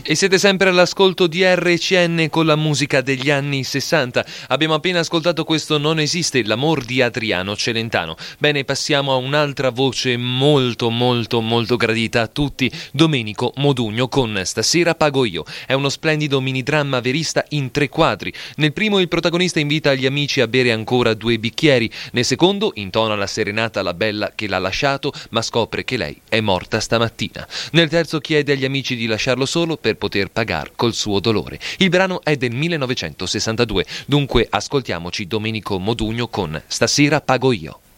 E siete sempre all'ascolto di RCN con la musica degli anni 60. Abbiamo appena ascoltato questo Non esiste, l'amor di Adriano Celentano. Bene, passiamo a un'altra voce molto gradita a tutti, Domenico Modugno con Stasera pago io. È uno splendido minidramma verista in 3 quadri. Nel primo il protagonista invita gli amici a bere ancora 2 bicchieri. Nel secondo intona la serenata alla bella che l'ha lasciato, ma scopre che lei è morta stamattina. Nel terzo chiede agli amici di lasciarlo solo per poter pagar col suo dolore. Il brano è del 1962, dunque ascoltiamoci Domenico Modugno con Stasera pago io.